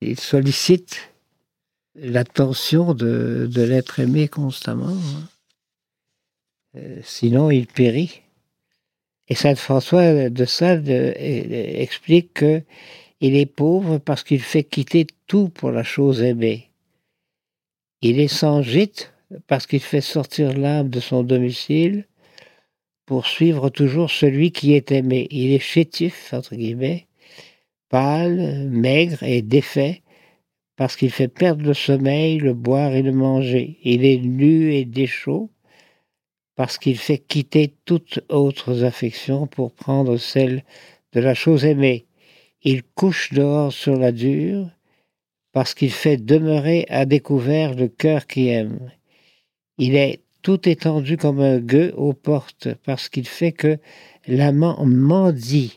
Il sollicite l'attention de l'être aimé constamment. Sinon, il périt. Et saint François de Sales explique qu'il est pauvre parce qu'il fait quitter tout pour la chose aimée. Il est sans gîte parce qu'il fait sortir l'âme de son domicile pour suivre toujours celui qui est aimé. Il est chétif, entre guillemets, pâle, maigre et défait, parce qu'il fait perdre le sommeil, le boire et le manger. Il est nu et déchaud, parce qu'il fait quitter toutes autres affections pour prendre celle de la chose aimée. Il couche dehors sur la dure, parce qu'il fait demeurer à découvert le cœur qui aime. Il est tout étendu comme un gueux aux portes, parce qu'il fait que l'amant mendie,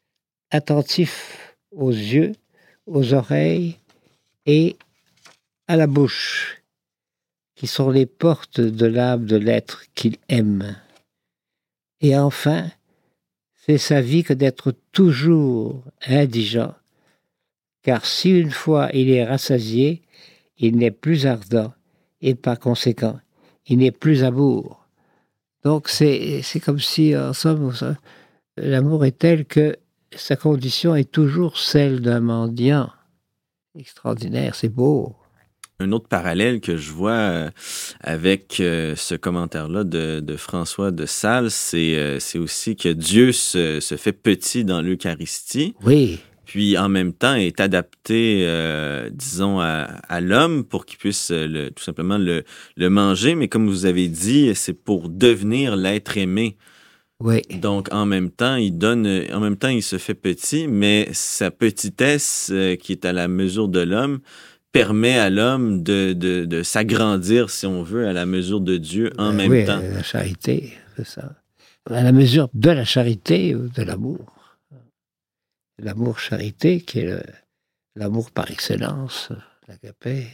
attentif aux yeux, aux oreilles et à la bouche, qui sont les portes de l'âme de l'être qu'il aime. Et enfin, c'est sa vie que d'être toujours indigent, car si une fois il est rassasié, il n'est plus ardent, et par conséquent, il n'est plus amour. Donc c'est comme si, en somme, l'amour est tel que sa condition est toujours celle d'un mendiant. Extraordinaire, c'est beau. Un autre parallèle que je vois avec ce commentaire-là de François de Sales, c'est aussi que Dieu se fait petit dans l'Eucharistie. Oui. Puis en même temps est adapté, disons, à l'homme pour qu'il puisse tout simplement le manger. Mais comme vous avez dit, c'est pour devenir l'être aimé. Oui. Donc, en même temps, il se fait petit, mais sa petitesse, qui est à la mesure de l'homme, permet à l'homme de s'agrandir, si on veut, à la mesure de Dieu en même temps. Oui, la charité, c'est ça. À la mesure de la charité ou de l'amour. L'amour-charité, qui est l'amour par excellence, l'agapé.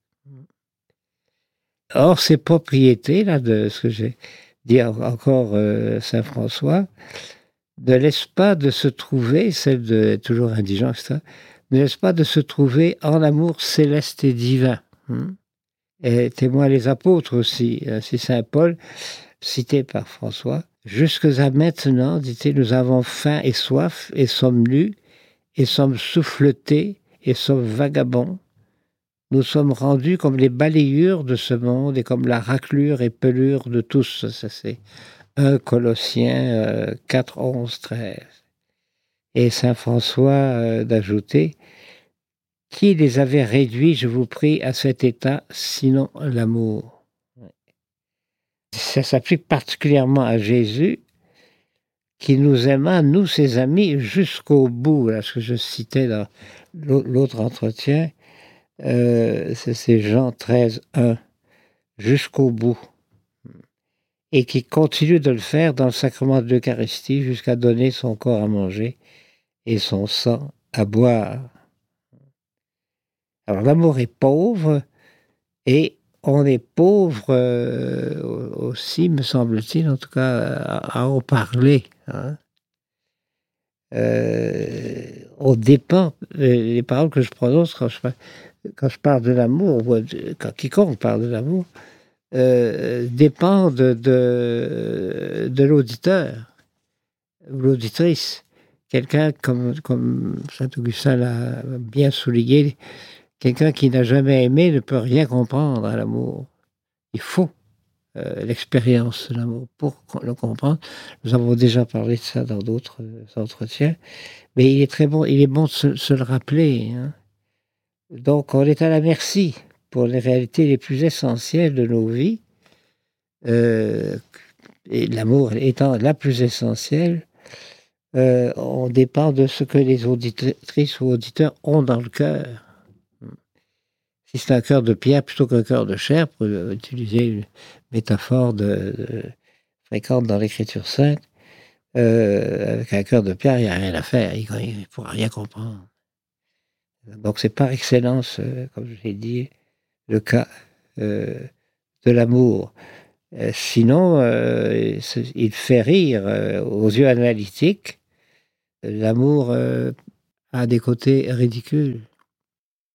Or, ces propriétés, là, de ce que j'ai dit encore saint François, ne laissent pas de se trouver, celle de toujours indigent, etc., ne laisse pas de se trouver en amour céleste et divin. Et témoin les apôtres aussi. C'est saint Paul, cité par François. Jusqu'à maintenant, dit-il, nous avons faim et soif, et sommes nus, et sommes souffletés, et sommes vagabonds. Nous sommes rendus comme les balayures de ce monde, et comme la raclure et pelure de tous. Ça, c'est 1 Colossiens 4, 11, 13. Et saint François d'ajouter, qui les avait réduits, je vous prie, à cet état, sinon l'amour? Ça s'applique particulièrement à Jésus, qui nous aima, nous, ses amis, jusqu'au bout. Là, ce que je citais dans l'autre entretien, c'est Jean 13, 1, jusqu'au bout. Et qui continue de le faire dans le sacrement de l'Eucharistie jusqu'à donner son corps à manger et son sang à boire. Alors l'amour est pauvre, et on est pauvre aussi, me semble-t-il, en tout cas, à en parler. On dépend, les paroles que je prononce quand je parle de l'amour, quand quiconque parle de l'amour, dépend de l'auditeur, ou l'auditrice. Quelqu'un, comme saint Augustin l'a bien souligné, quelqu'un qui n'a jamais aimé ne peut rien comprendre à l'amour. Il faut l'expérience de l'amour pour le comprendre. Nous avons déjà parlé de ça dans d'autres entretiens, mais il est bon de se le rappeler. Donc on est à la merci pour les réalités les plus essentielles de nos vies, et l'amour étant la plus essentielle. On dépend de ce que les auditrices ou auditeurs ont dans le cœur. Si c'est un cœur de pierre plutôt qu'un cœur de chair, pour utiliser une métaphore fréquente dans l'Écriture sainte, avec un cœur de pierre, il n'y a rien à faire, il ne pourra rien comprendre. Donc c'est par excellence, comme je l'ai dit, le cas de l'amour. Sinon, il fait rire aux yeux analytiques. L'amour a des côtés ridicules.